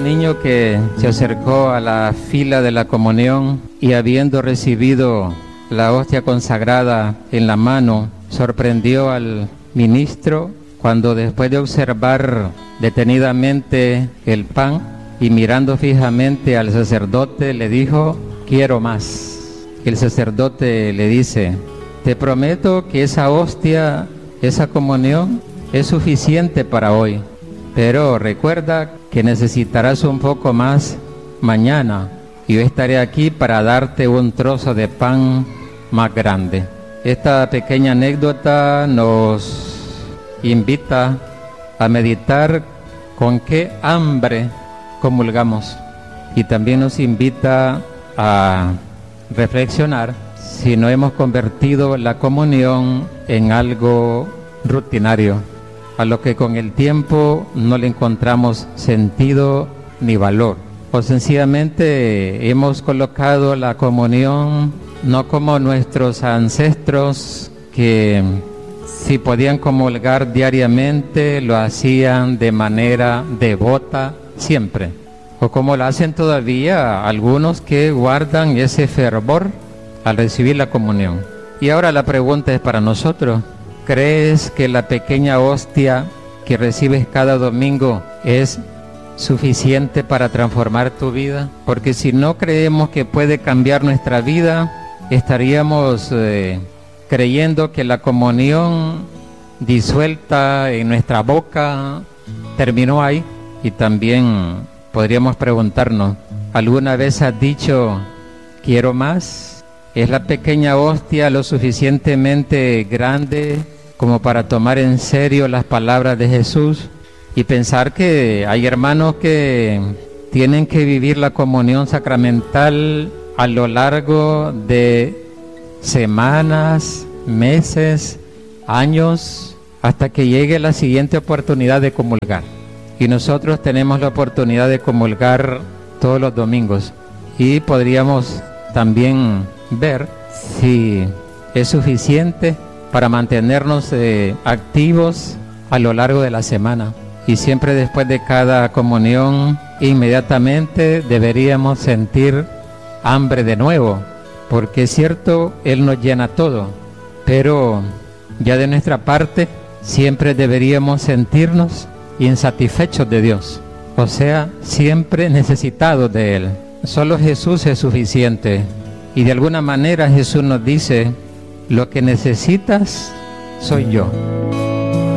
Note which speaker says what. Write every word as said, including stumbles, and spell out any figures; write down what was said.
Speaker 1: niño que se acercó a la fila de la comunión y habiendo recibido la hostia consagrada en la mano, sorprendió al ministro cuando después de observar detenidamente el pan y mirando fijamente al sacerdote le dijo: quiero más. El sacerdote le dice: te prometo que esa hostia, esa comunión es suficiente para hoy, pero recuerda que necesitarás un poco más mañana y yo estaré aquí para darte un trozo de pan más grande. Esta pequeña anécdota nos invita a meditar con qué hambre comulgamos y también nos invita a reflexionar si no hemos convertido la comunión en algo rutinario, a lo que con el tiempo no le encontramos sentido ni valor, o sencillamente hemos colocado la comunión no como nuestros ancestros que si podían comulgar diariamente lo hacían de manera devota siempre, o como lo hacen todavía algunos que guardan ese fervor al recibir la comunión. Y ahora la pregunta es para nosotros: ¿crees que la pequeña hostia que recibes cada domingo es suficiente para transformar tu vida? Porque si no creemos que puede cambiar nuestra vida, estaríamos eh, creyendo que la comunión disuelta en nuestra boca terminó ahí. Y también podríamos preguntarnos: ¿alguna vez has dicho quiero más? ¿Es la pequeña hostia lo suficientemente grande como para tomar en serio las palabras de Jesús y pensar que hay hermanos que tienen que vivir la comunión sacramental a lo largo de semanas, meses, años, hasta que llegue la siguiente oportunidad de comulgar? Y nosotros tenemos la oportunidad de comulgar todos los domingos y podríamos también ver si es suficiente para mantenernos eh, activos a lo largo de la semana. Y siempre después de cada comunión, inmediatamente deberíamos sentir hambre de nuevo, porque es cierto, Él nos llena todo, pero ya de nuestra parte siempre deberíamos sentirnos insatisfechos de Dios, o sea, siempre necesitados de Él. Solo Jesús es suficiente, y de alguna manera Jesús nos dice: lo que necesitas soy yo.